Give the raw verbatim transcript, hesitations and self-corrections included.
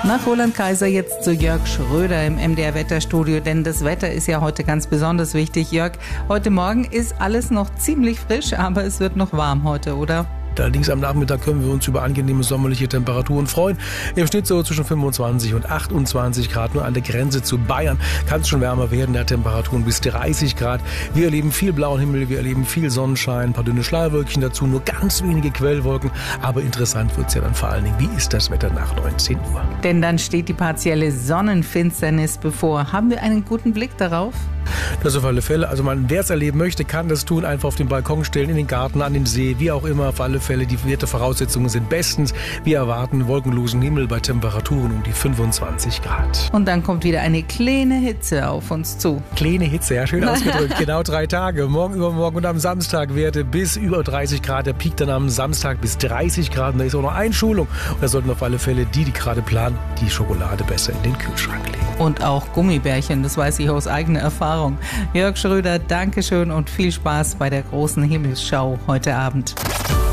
Nach Roland Kaiser jetzt zu Jörg Schröder im M D R-Wetterstudio, denn das Wetter ist ja heute ganz besonders wichtig. Jörg, heute Morgen ist alles noch ziemlich frisch, aber es wird noch warm heute, oder? Allerdings am Nachmittag können wir uns über angenehme sommerliche Temperaturen freuen. Im Schnitt so zwischen fünfundzwanzig und achtundzwanzig Grad. Nur an der Grenze zu Bayern kann es schon wärmer werden. Der Temperaturen bis dreißig Grad. Wir erleben viel blauen Himmel, wir erleben viel Sonnenschein, ein paar dünne Schleierwölkchen dazu, nur ganz wenige Quellwolken. Aber interessant wird es ja dann vor allen Dingen, wie ist das Wetter nach neunzehn Uhr? Denn dann steht die partielle Sonnenfinsternis bevor. Haben wir einen guten Blick darauf? Das auf alle Fälle. Also man, wer es erleben möchte, kann das tun. Einfach auf den Balkon stellen, in den Garten, an den See, wie auch immer. Auf alle Fälle, die Wettervoraussetzungen sind bestens. Wir erwarten wolkenlosen Himmel bei Temperaturen um die fünfundzwanzig Grad. Und dann kommt wieder eine kleine Hitze auf uns zu. Kleine Hitze, ja, schön ausgedrückt. Genau drei Tage. Morgen, übermorgen und am Samstag Werte bis über dreißig Grad. Der Peak dann am Samstag bis dreißig Grad. Und da ist auch noch Einschulung. Und da sollten auf alle Fälle die, die gerade planen, die Schokolade besser in den Kühlschrank legen. Und auch Gummibärchen, das weiß ich aus eigener Erfahrung. Jörg Schröder, Dankeschön und viel Spaß bei der großen Himmelsschau heute Abend.